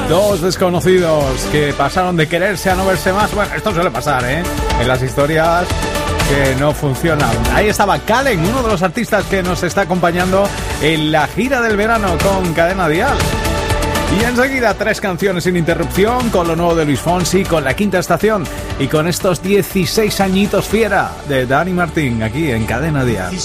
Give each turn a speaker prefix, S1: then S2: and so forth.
S1: Dos desconocidos que pasaron de quererse a no verse más. Bueno, esto suele pasar, ¿eh? En las historias que no funcionan. Ahí estaba Calen, uno de los artistas que nos está acompañando en la gira del verano con Cadena Dial. Y enseguida 3 canciones sin interrupción, con lo nuevo de Luis Fonsi, con La Quinta Estación y con estos 16 añitos fiera de Dani Martín aquí en Cadena Dial.